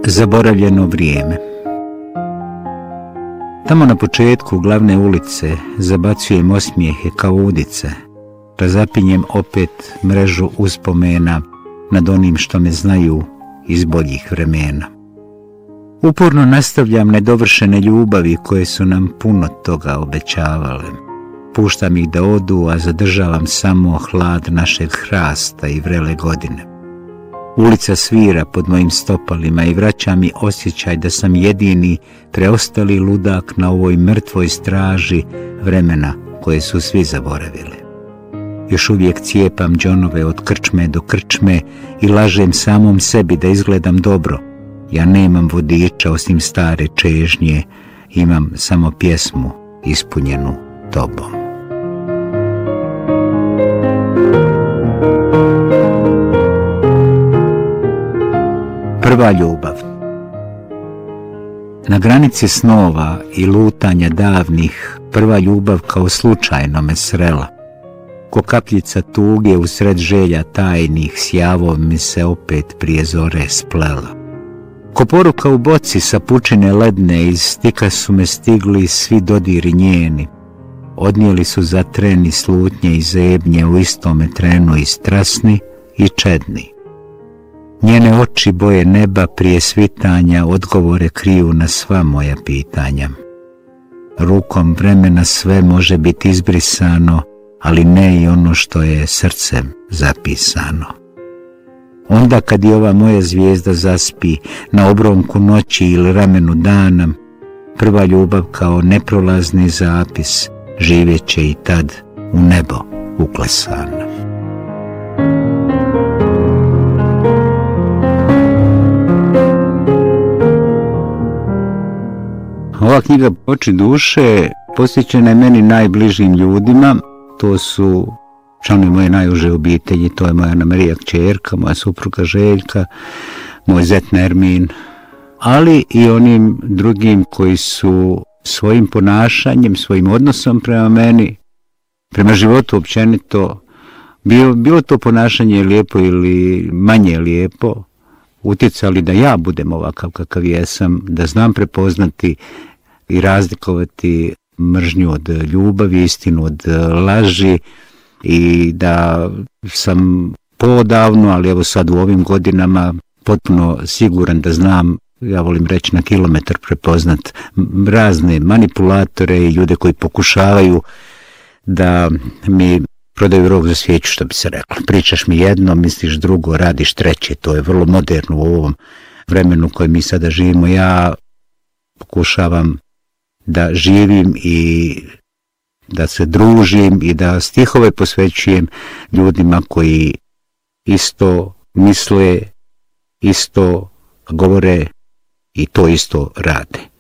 Zaboravljeno vrijeme. Tamo na početku glavne ulice zabacujem osmijehe kao udice, razapinjem opet mrežu uspomena nad onim što me znaju iz boljih vremena. Uporno nastavljam nedovršene ljubavi koje su nam puno toga obećavale. Puštam ih da odu, a zadržavam samo hlad našeg hrasta i vrele godine. Ulica svira pod mojim stopalima i vraća mi osjećaj da sam jedini preostali ludak na ovoj mrtvoj straži vremena koje su svi zaboravili. Još uvijek cijepam džonove od krčme do krčme i lažem samom sebi da izgledam dobro. Ja nemam vodiča osim stare čežnje, imam samo pjesmu ispunjenu tobom. Prva ljubav. Na granici snova i lutanja davnih, prva ljubav kao slučajno me srela. Ko kapljica tuge usred želja tajnih, s javom mi se opet prije zore splela. Ko poruka u boci sa pučine ledne, iz stika su me stigli svi dodiri njeni. Odnijeli su za treni slutnje i zebnje u istome trenu i strasni i čedni. Njene oči boje neba prije svitanja odgovore kriju na sva moja pitanja. Rukom vremena sve može biti izbrisano, ali ne i ono što je srcem zapisano. Onda kad i ova moja zvijezda zaspi na obronku noći ili ramenu dana, prva ljubav kao neprolazni zapis živjeće i tad u nebo uklesana. Ova knjiga Oči duše posvećena je meni najbližim ljudima. To su članovi moje najuže obitelji, to je moja Ana Marija kćerka, moja supruga Željka, moj zet Nermin, ali i onim drugim koji su svojim ponašanjem, svojim odnosom prema meni, prema životu općenito, bilo to ponašanje lijepo ili manje lijepo, utjecali da ja budem ovakav kakav jesam, da znam prepoznati i razlikovati mržnju od ljubavi, istinu od laži i da sam poodavno, ali evo sad u ovim godinama potpuno siguran da znam, ja volim reći na kilometar prepoznat razne manipulatore i ljude koji pokušavaju da mi prodaju rog za svijeću, što bi se reklo. Pričaš mi jedno, misliš drugo, radiš treće. To je vrlo moderno u ovom vremenu koje mi sada živimo. Ja pokušavam da živim i da se družim i da stihove posvećujem ljudima koji isto misle, isto govore i to isto rade.